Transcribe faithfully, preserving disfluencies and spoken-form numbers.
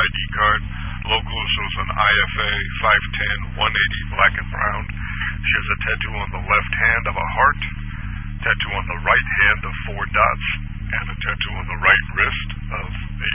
I D card. Logo shows an I F A five ten one eighty black and brown. She has a tattoo on the left hand of a heart, tattoo on the right hand of four dots, and a tattoo on the right wrist of a